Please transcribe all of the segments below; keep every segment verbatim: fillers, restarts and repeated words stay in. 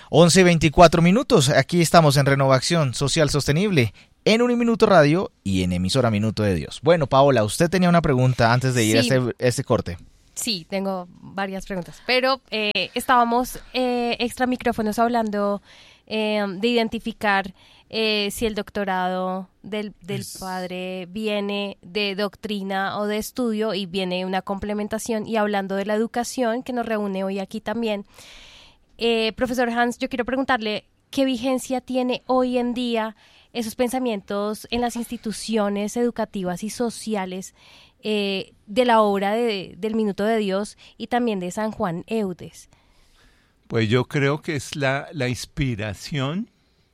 once veinticuatro minutos, aquí estamos en Renovación Social Sostenible, en Uniminuto Radio y en Emisora Minuto de Dios. Bueno, Paola, usted tenía una pregunta antes de ir sí. a este, este corte. Sí, tengo varias preguntas, pero eh, estábamos eh, extra micrófonos hablando eh, de identificar eh, si el doctorado del, del padre viene de doctrina o de estudio y viene una complementación, y hablando de la educación que nos reúne hoy aquí también. Eh, profesor Hans, yo quiero preguntarle qué vigencia tiene hoy en día esos pensamientos en las instituciones educativas y sociales eh, de la obra de, del Minuto de Dios y también de San Juan Eudes. Pues yo creo que es la, la inspiración.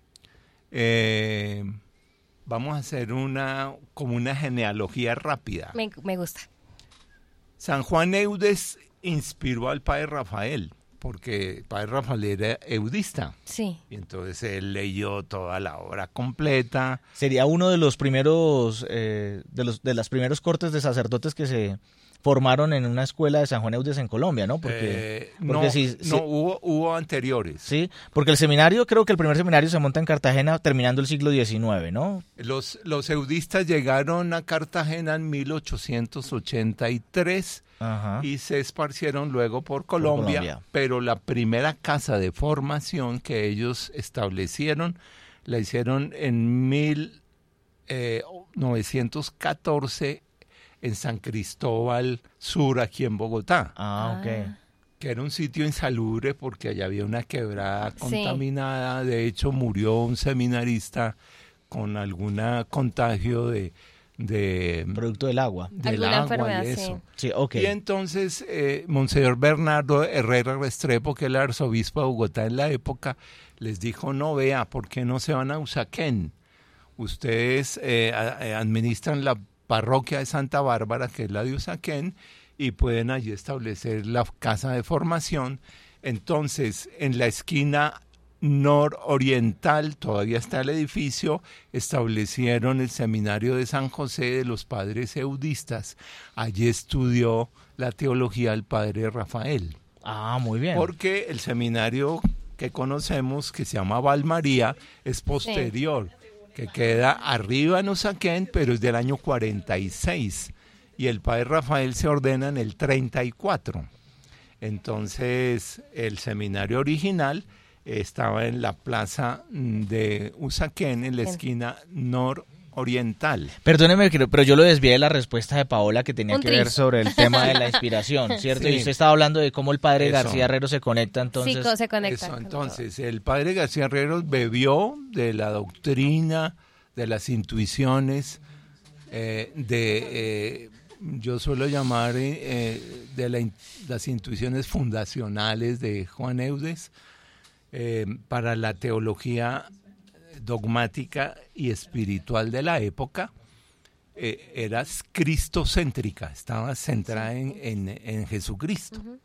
Eh, vamos a hacer una como una genealogía rápida. Me, me gusta. San Juan Eudes inspiró al padre Rafael, porque el padre Rafael era eudista. Sí. Y entonces él leyó toda la obra completa. Sería uno de los primeros, eh, de los de las primeros cortes de sacerdotes que se formaron en una escuela de San Juan Eudes en Colombia, ¿no? Porque, eh, porque no, si, no si, hubo, hubo anteriores. Sí, porque el seminario, creo que el primer seminario se monta en Cartagena terminando el siglo diecinueve, ¿no? Los, los eudistas llegaron a Cartagena en mil ochocientos ochenta y tres. Ajá. Y se esparcieron luego por Colombia, por Colombia, pero la primera casa de formación que ellos establecieron la hicieron en mil novecientos catorce en San Cristóbal Sur, aquí en Bogotá. Ah, ok. Que era un sitio insalubre porque allá había una quebrada contaminada. Sí. De hecho, murió un seminarista con algún contagio de... de producto del agua del agua y eso. Sí. Sí, okay. Y entonces eh, Monseñor Bernardo Herrera Restrepo, que era el arzobispo de Bogotá en la época, les dijo: no, vea, ¿por qué no se van a Usaquén? Ustedes eh, a, administran la parroquia de Santa Bárbara, que es la de Usaquén, y pueden allí establecer la casa de formación. Entonces, en la esquina nororiental, todavía está el edificio, establecieron el seminario de San José de los padres eudistas. Allí estudió la teología el padre Rafael. Ah, muy bien. Porque el seminario que conocemos, que se llama Valmaría, es posterior, sí. que queda arriba en Usaquén, pero es del año cuarenta y seis. Y el padre Rafael se ordena en el treinta y cuatro. Entonces, el seminario original estaba en la plaza de Usaquén, en la esquina nororiental. Perdóneme, pero yo lo desvié de la respuesta de Paola, que tenía Un que tris. ver sobre el tema de la inspiración, ¿cierto? Sí. Y usted estaba hablando de cómo el padre Eso. García Herrero se conecta, entonces... Sí, se conecta. Eso, entonces, el padre García Herrero bebió de la doctrina, de las intuiciones, eh, de... Eh, yo suelo llamar eh, de la, las intuiciones fundacionales de Juan Eudes, Eh, para la teología dogmática y espiritual de la época. Eh, era cristocéntrica, estaba centrada en, en, en Jesucristo. Uh-huh.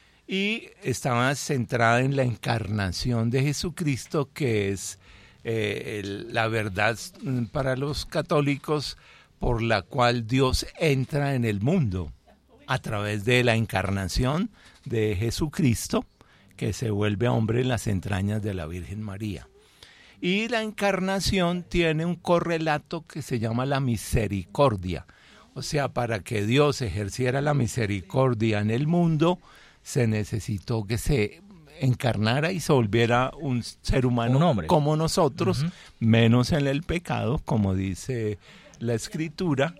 Y estaba centrada en la encarnación de Jesucristo, que es eh, el, la verdad para los católicos por la cual Dios entra en el mundo a través de la encarnación de Jesucristo, que se vuelve hombre en las entrañas de la Virgen María. Y la encarnación tiene un correlato que se llama la misericordia. O sea, para que Dios ejerciera la misericordia en el mundo, se necesitó que se encarnara y se volviera un ser humano, un hombre como nosotros, uh-huh. menos en el pecado, como dice la Escritura.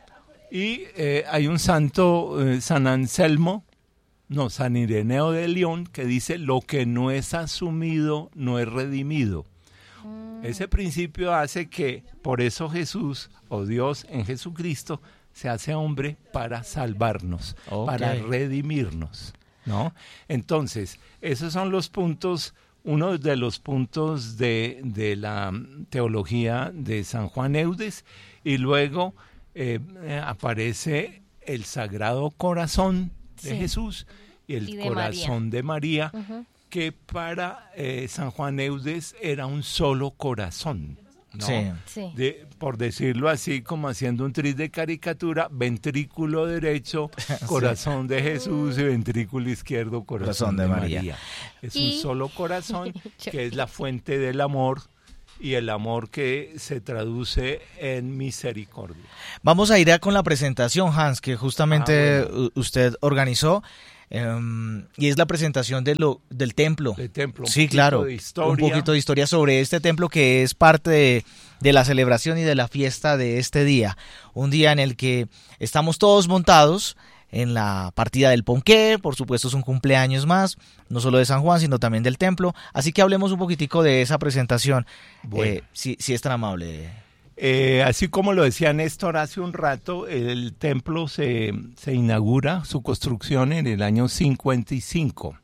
Y eh, hay un santo, eh, San Anselmo, No, San Ireneo de León, que dice: lo que no es asumido no es redimido. Mm. Ese principio hace que, por eso Jesús, o Dios en Jesucristo, se hace hombre para salvarnos, okay. para redimirnos, ¿no? Entonces, esos son los puntos, uno de los puntos de, de la teología de San Juan Eudes, y luego eh, aparece el Sagrado Corazón de sí. Jesús y el y de corazón María. de María, uh-huh. que para eh, San Juan Eudes era un solo corazón, ¿no? Sí. Sí. De, por decirlo así, como haciendo un tris de caricatura, ventrículo derecho, corazón de Jesús, y ventrículo izquierdo, corazón, corazón de, de María. María. Es y... un solo corazón que es la fuente del amor, y el amor que se traduce en misericordia. Vamos a ir a con la presentación, Hans, que justamente ah, bueno. usted organizó. Um, y es la presentación de lo, del templo. De templo, un sí, claro, de historia. Un poquito de historia sobre este templo que es parte de, de la celebración y de la fiesta de este día. Un día en el que estamos todos montados en la partida del ponqué, por supuesto es un cumpleaños más, no solo de San Juan, sino también del templo. Así que hablemos un poquitico de esa presentación, bueno. eh, si, si es tan amable. Eh, así como lo decía Néstor hace un rato, el templo se, se inaugura su construcción en el año cincuenta y cinco.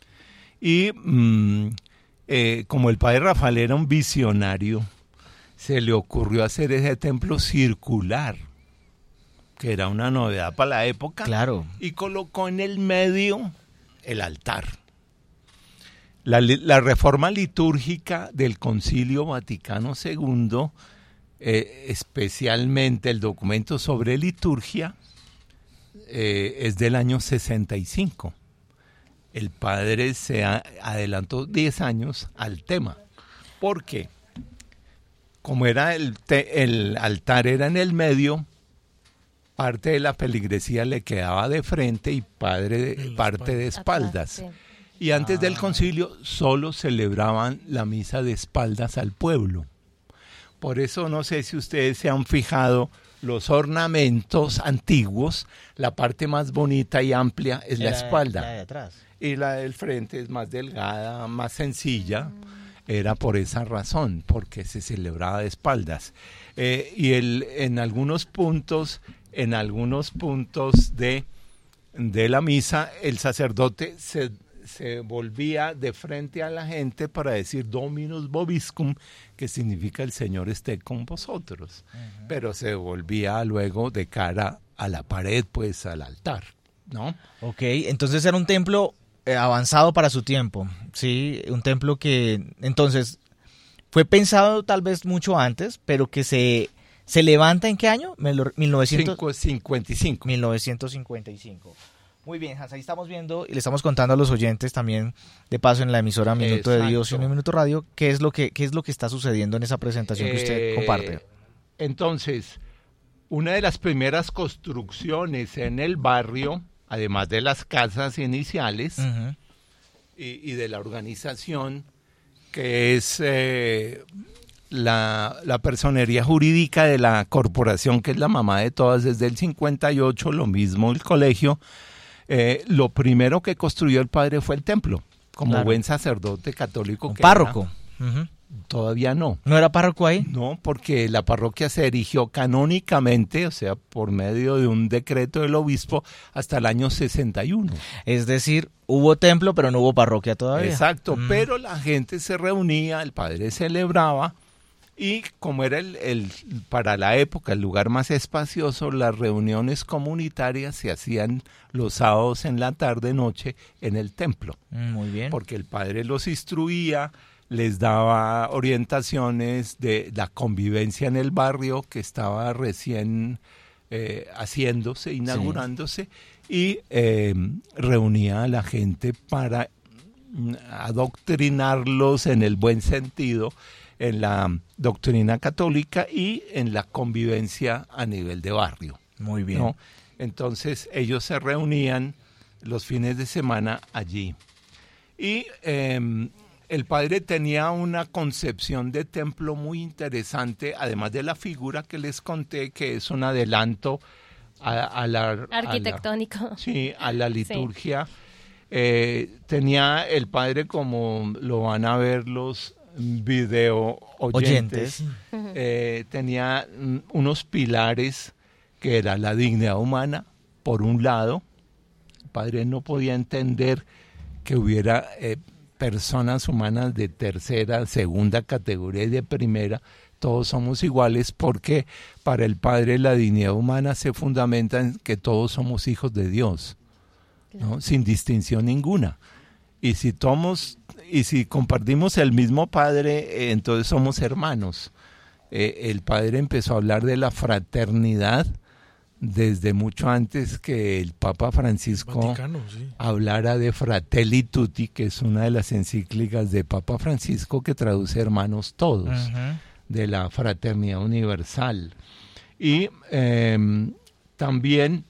Y mmm, eh, como el padre Rafael era un visionario, se le ocurrió hacer ese templo circular, que era una novedad para la época. Claro. Y colocó en el medio el altar. La, la reforma litúrgica del Concilio Vaticano segundo, Eh, especialmente el documento sobre liturgia, eh, es del año sesenta y cinco. El padre se a, adelantó diez años al tema. ¿Por qué? Como era el, te, el altar era en el medio, parte de la feligresía le quedaba de frente y padre de, parte de espaldas. Atrás, sí. Y antes ah. del concilio solo celebraban la misa de espaldas al pueblo. Por eso no sé si ustedes se han fijado, los ornamentos antiguos, la parte más bonita y amplia es la, la espalda. La de atrás. Y la del frente es más delgada, más sencilla. Mm. Era por esa razón, porque se celebraba de espaldas. Eh, y el, en algunos puntos, en algunos puntos de, de la misa, el sacerdote se... se volvía de frente a la gente para decir Dominus vobiscum, que significa el Señor esté con vosotros. Uh-huh. Pero se volvía luego de cara a la pared, pues al altar, ¿no? Ok, entonces era un templo eh, avanzado para su tiempo, ¿sí? Un templo que entonces fue pensado tal vez mucho antes, pero que se, se levanta ¿en qué año? mil novecientos cincuenta y cinco. mil novecientos cincuenta y cinco. Muy bien, Hans, ahí estamos viendo y le estamos contando a los oyentes también, de paso en la emisora Minuto Exacto. de Dios y Un Minuto Radio, qué es lo que qué es lo que está sucediendo en esa presentación eh, que usted comparte. Entonces, una de las primeras construcciones en el barrio, además de las casas iniciales uh-huh. y, y de la organización, que es eh, la, la personería jurídica de la corporación, que es la mamá de todas desde el cincuenta y ocho, lo mismo el colegio. Eh, lo primero que construyó el padre fue el templo, como claro. buen sacerdote católico. Un que párroco. Era. Uh-huh. Todavía no. ¿No era párroco ahí? No, porque la parroquia se erigió canónicamente, o sea, por medio de un decreto del obispo, hasta el año sesenta y uno. Es decir, hubo templo, pero no hubo parroquia todavía. Exacto, mm. pero la gente se reunía, el padre celebraba. Y como era el, el para la época el lugar más espacioso, las reuniones comunitarias se hacían los sábados en la tarde-noche en el templo. Muy bien. Porque el padre los instruía, les daba orientaciones de la convivencia en el barrio que estaba recién eh, haciéndose, inaugurándose, sí. y eh, reunía a la gente para adoctrinarlos en el buen sentido, en la doctrina católica y en la convivencia a nivel de barrio. Muy bien. ¿No? Entonces ellos se reunían los fines de semana allí. Y eh, el padre tenía una concepción de templo muy interesante, además de la figura que les conté, que es un adelanto a, a la... Arquitectónico. A la, sí, a la liturgia. Sí. Eh, tenía el padre, como lo van a ver los video oyentes, oyentes. Eh, tenía unos pilares que era la dignidad humana, por un lado. El padre no podía entender que hubiera eh, personas humanas de tercera, segunda categoría y de primera. Todos somos iguales, porque para el padre la dignidad humana se fundamenta en que todos somos hijos de Dios, ¿no? Sin distinción ninguna. Y si tomos, y si compartimos el mismo padre, eh, entonces somos hermanos. Eh, el padre empezó a hablar de la fraternidad desde mucho antes que el Papa Francisco Vaticano, sí. hablara de Fratelli Tutti, que es una de las encíclicas de Papa Francisco que traduce hermanos todos, uh-huh. de la fraternidad universal. Y eh, también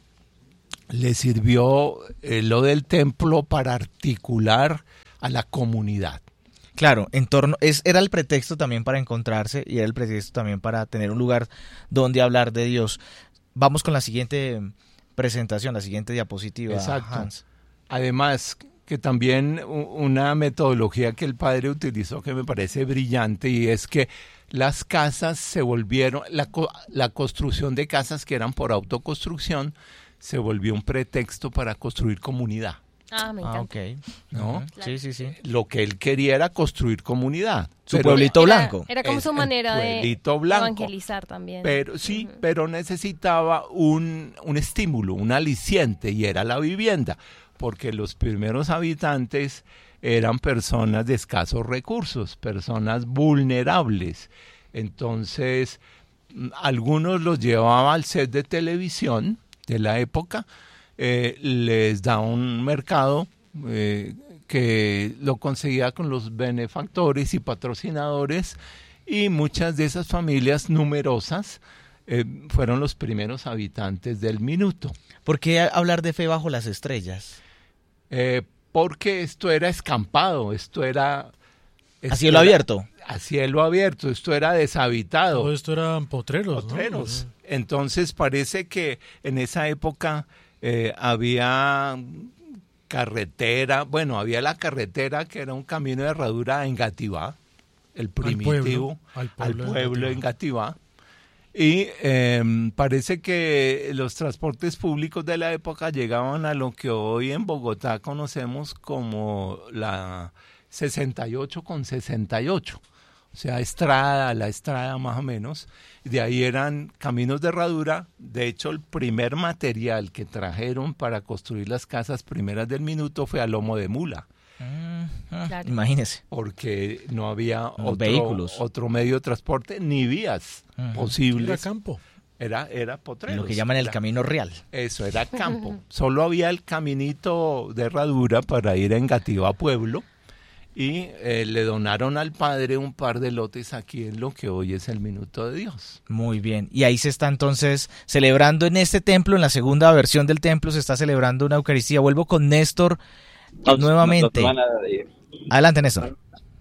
le sirvió eh, lo del templo para articular a la comunidad. Claro, en torno, es, era el pretexto también para encontrarse y era el pretexto también para tener un lugar donde hablar de Dios. Vamos con la siguiente presentación, la siguiente diapositiva. Exacto. Hans. Además, que también una metodología que el padre utilizó que me parece brillante, y es que las casas se volvieron, la, la construcción de casas que eran por autoconstrucción, se volvió un pretexto para construir comunidad. Ah, me encanta. Ah, okay. ¿No? Uh-huh. Claro. Sí, sí, sí. Lo que él quería era construir comunidad. Su pero pueblito era, blanco. Era como su manera de blanco, evangelizar también. Pero sí, uh-huh. pero necesitaba un, un estímulo, un aliciente, y era la vivienda, porque los primeros habitantes eran personas de escasos recursos, personas vulnerables. Entonces, algunos los llevaba al set de televisión de la época, eh, les da un mercado eh, que lo conseguía con los benefactores y patrocinadores, y muchas de esas familias numerosas eh, fueron los primeros habitantes del minuto. ¿Por qué hablar de fe bajo las estrellas? Eh, porque esto era escampado, esto era... Esto a cielo era, abierto. A cielo abierto, esto era deshabitado. Todo esto eran potreros, potreros. ¿no? Entonces parece que en esa época eh, había carretera, bueno, había la carretera que era un camino de herradura a Engativá, el primitivo, al pueblo, al pueblo, al pueblo de Engativá. Y eh, parece que los transportes públicos de la época llegaban a lo que hoy en Bogotá conocemos como la sesenta y ocho con sesenta y ocho, o sea, Estrada, la Estrada más o menos. De ahí eran caminos de herradura. De hecho, el primer material que trajeron para construir las casas primeras del minuto fue a lomo de mula. Ah, ah, claro. Imagínese. Porque no había otro, vehículos, otro medio de transporte ni vías uh-huh. posibles. Era campo. Era, era potreros. Lo que llaman el era, camino real. Eso, era campo. Solo había el caminito de herradura para ir a Engativá Pueblo, y eh, le donaron al padre un par de lotes aquí en lo que hoy es el Minuto de Dios. Muy bien. Y ahí se está entonces celebrando en este templo, en la segunda versión del templo, se está celebrando una Eucaristía. Vuelvo con Néstor no, nuevamente. No, no Adelante, Néstor.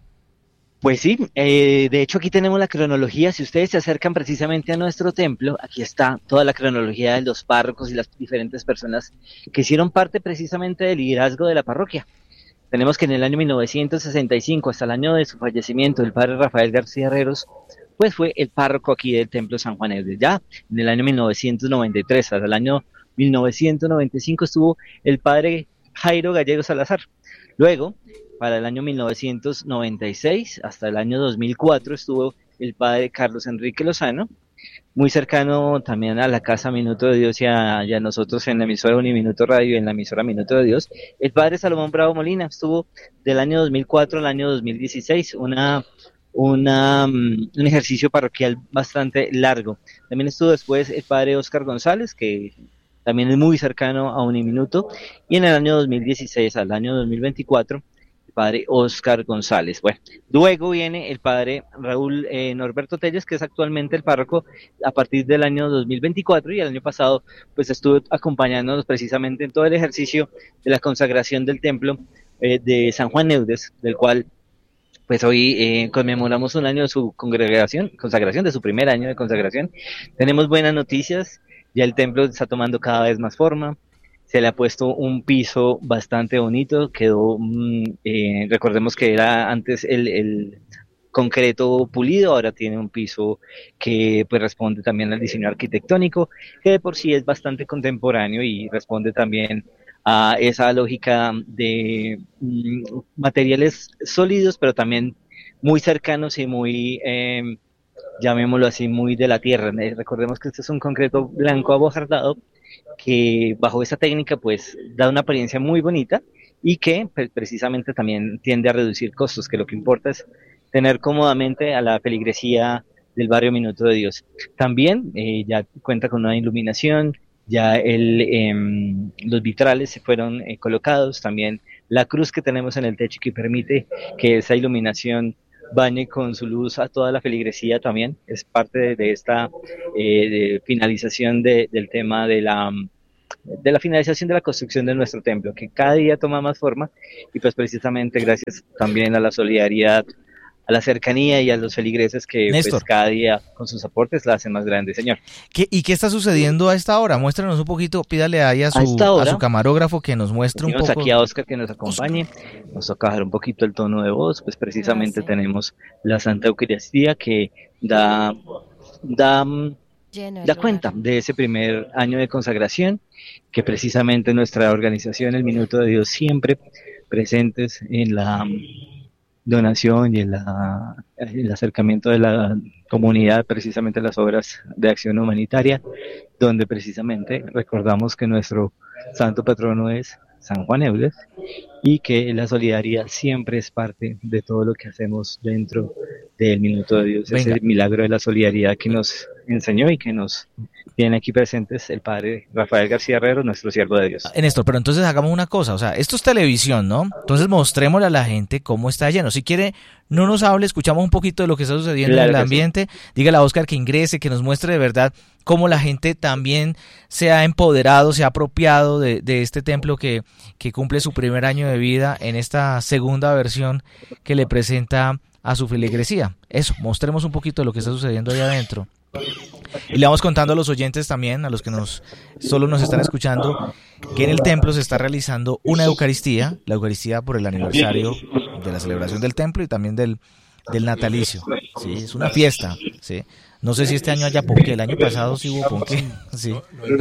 Pues sí, eh, de hecho aquí tenemos la cronología. Si ustedes se acercan precisamente a nuestro templo, aquí está toda la cronología de los párrocos y las diferentes personas que hicieron parte precisamente del liderazgo de la parroquia. Tenemos que en el año mil novecientos sesenta y cinco, hasta el año de su fallecimiento, el padre Rafael García Herreros, pues fue el párroco aquí del templo San Juan Eudes. Ya en el año mil novecientos noventa y tres, hasta el año mil novecientos noventa y cinco estuvo el padre Jairo Gallego Salazar. Luego, para el año mil novecientos noventa y seis, hasta el año dos mil cuatro, estuvo el padre Carlos Enrique Lozano, muy cercano también a la Casa Minuto de Dios y a, y a nosotros en la emisora Uniminuto Radio y en la emisora Minuto de Dios. El padre Salomón Bravo Molina estuvo del año dos mil cuatro al año dos mil dieciséis, una, una, um, un ejercicio parroquial bastante largo. También estuvo después el padre Óscar González, que también es muy cercano a Uniminuto, y en el año dos mil dieciséis al año dos mil veinticuatro, el padre Óscar González. Bueno, luego viene el padre Raúl eh, Norberto Telles, que es actualmente el párroco a partir del año dos mil veinticuatro, y el año pasado pues estuvo acompañándonos precisamente en todo el ejercicio de la consagración del templo eh, de San Juan Eudes, del cual pues hoy eh, conmemoramos un año de su congregación, consagración, de su primer año de consagración. Tenemos buenas noticias, ya el templo está tomando cada vez más forma. Se le ha puesto un piso bastante bonito, quedó, eh, recordemos que era antes el, el concreto pulido, ahora tiene un piso que pues responde también al diseño arquitectónico, que de por sí es bastante contemporáneo y responde también a esa lógica de mm, materiales sólidos, pero también muy cercanos y muy, eh, llamémoslo así, muy de la tierra. Recordemos que este es un concreto blanco abojardado, que bajo esta técnica pues da una apariencia muy bonita y que pues, precisamente también tiende a reducir costos, que lo que importa es tener cómodamente a la feligresía del barrio Minuto de Dios. También eh, ya cuenta con una iluminación, ya el, eh, los vitrales se fueron eh, colocados, también la cruz que tenemos en el techo que permite que esa iluminación bañe con su luz a toda la feligresía también, es parte de, de esta eh, de finalización de, del tema de la de la finalización de la construcción de nuestro templo, que cada día toma más forma y pues precisamente gracias también a la solidaridad, a la cercanía y a los feligreses que pues, cada día con sus aportes la hacen más grande, señor. ¿Qué, ¿Y qué está sucediendo a esta hora? Muéstranos un poquito, pídale ahí a su, a, hora, a su camarógrafo que nos muestre un poco. Aquí a Oscar que nos acompañe, nos toca bajar un poquito el tono de voz, pues precisamente ah, sí. tenemos la Santa Eucaristía que da, da, da cuenta de ese primer año de consagración, que precisamente nuestra organización, el Minuto de Dios, siempre presentes en la donación y el, la, el acercamiento de la comunidad, precisamente las obras de acción humanitaria, donde precisamente recordamos que nuestro santo patrono es San Juan Eudes y que la solidaridad siempre es parte de todo lo que hacemos dentro del Minuto de Dios. Venga. Ese milagro de la solidaridad que nos enseñó y que nos tiene aquí presentes el padre Rafael García Herrero, nuestro siervo de Dios. Néstor, pero entonces hagamos una cosa, o sea, esto es televisión, ¿no? Entonces mostrémosle a la gente cómo está lleno. Si quiere, no nos hable, escuchamos un poquito de lo que está sucediendo claro en el ambiente. Sí. Dígale a Oscar que ingrese, que nos muestre de verdad cómo la gente también se ha empoderado, se ha apropiado de, de este templo que, que cumple su primer año de vida en esta segunda versión que le presenta a su feligresía. Eso, mostremos un poquito de lo que está sucediendo ahí adentro. Y le vamos contando a los oyentes también, a los que nos solo nos están escuchando, que en el templo se está realizando una Eucaristía, la Eucaristía por el aniversario de la celebración del templo y también del, del natalicio. Sí, es una fiesta, sí. No sé si este año haya ponqué, el año pasado sí hubo ponqué, sí.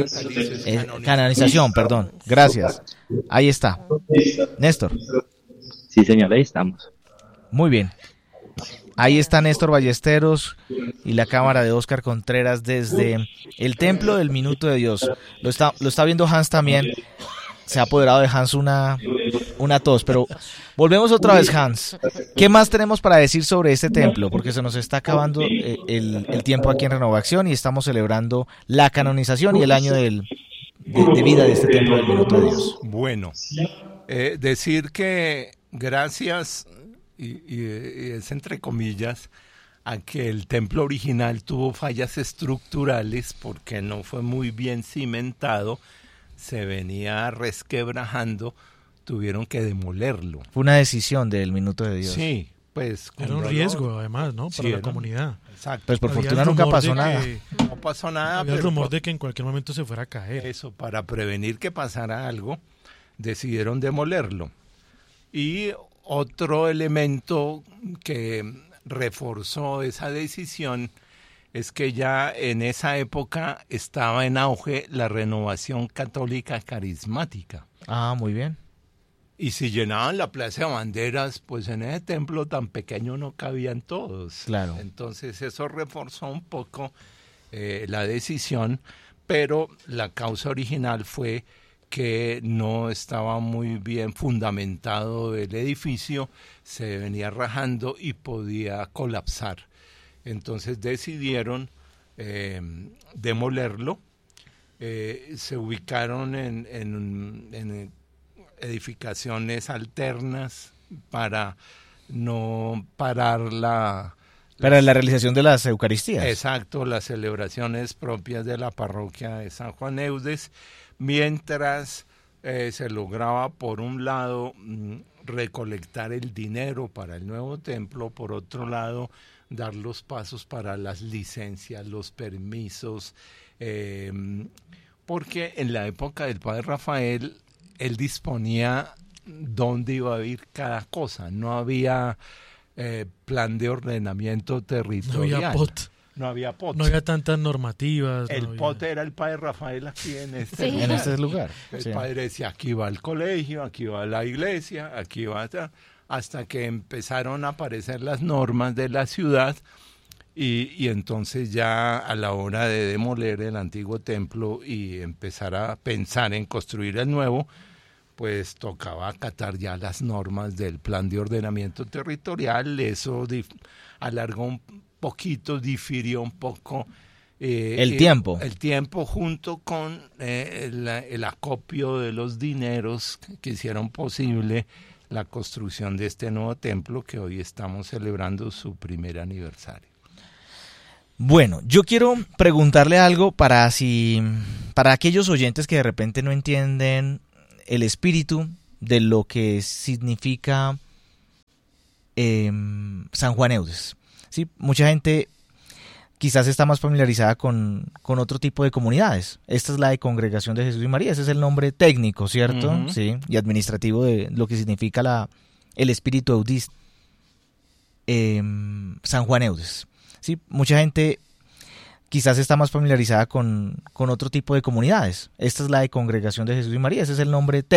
Eh, canonización, perdón. Gracias. Ahí está. Néstor. Sí, señor, ahí estamos. Muy bien. Ahí está Néstor Ballesteros y la cámara de Oscar Contreras desde el Templo del Minuto de Dios. Lo está, lo está viendo Hans también. Se ha apoderado de Hans una, una tos, pero volvemos otra vez, Hans. ¿Qué más tenemos para decir sobre este templo? Porque se nos está acabando el, el tiempo aquí en Renovación y estamos celebrando la canonización y el año del, de, de vida de este Templo del Minuto de Dios. Bueno, eh, decir que gracias... Y, y, y es entre comillas, a que el templo original tuvo fallas estructurales porque no fue muy bien cimentado, se venía resquebrajando, tuvieron que demolerlo. Fue una decisión del Minuto de Dios. Sí, pues... Era un riesgo, además, ¿no? Para sí, la comunidad. Exacto. Pues por fortuna nunca pasó nada. Que, no pasó nada. Había el rumor por, de que en cualquier momento se fuera a caer. Eso, para prevenir que pasara algo, decidieron demolerlo. Y... otro elemento que reforzó esa decisión es que ya en esa época estaba en auge la renovación católica carismática. Ah, muy bien. Y si llenaban la Plaza de Banderas, pues en ese templo tan pequeño no cabían todos. Claro. Entonces eso reforzó un poco eh, la decisión, pero la causa original fue que no estaba muy bien fundamentado el edificio, se venía rajando y podía colapsar. Entonces decidieron eh, demolerlo, eh, se ubicaron en, en, en edificaciones alternas para no parar la... Para la realización de las Eucaristías. Exacto, las celebraciones propias de la parroquia de San Juan Eudes, mientras eh, se lograba, por un lado, mm, recolectar el dinero para el nuevo templo, por otro lado, dar los pasos para las licencias, los permisos, eh, porque en la época del padre Rafael, él disponía dónde iba a ir cada cosa, no había eh, plan de ordenamiento territorial. No había P O T. No había P O T. No había tantas normativas. El no había... P O T era el padre Rafael aquí en este sí. lugar. En este lugar. El sí. padre decía, aquí va el colegio, aquí va la iglesia, aquí va... Hasta, hasta que empezaron a aparecer las normas de la ciudad y, y entonces ya a la hora de demoler el antiguo templo y empezar a pensar en construir el nuevo, pues tocaba acatar ya las normas del plan de ordenamiento territorial. Eso dif- alargó un poquito, difirió un poco. Eh, el tiempo. El, el tiempo junto con eh, el, el acopio de los dineros que hicieron posible la construcción de este nuevo templo que hoy estamos celebrando su primer aniversario. Bueno, yo quiero preguntarle algo para si para aquellos oyentes que de repente no entienden el espíritu de lo que significa eh, San Juan Eudes. ¿Sí? Mucha gente quizás está más familiarizada con, con otro tipo de comunidades. Esta es la de Congregación de Jesús y María, ese es el nombre técnico, ¿cierto? Uh-huh. Sí, y administrativo de lo que significa la, el espíritu eudista. Eh, San Juan Eudes. Sí, mucha gente quizás está más familiarizada con, con otro tipo de comunidades. Esta es la de Congregación de Jesús y María, ese es el nombre técnico.